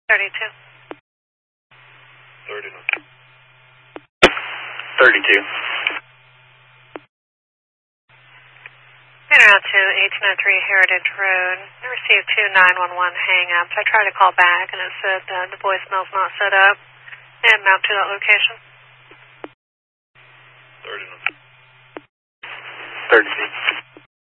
32. 39. 32. Internet to 1803 Heritage Road. I received 2 911 hang-ups. I tried to call back and it said the voicemail's not set up. And mount to that location. 39. 32.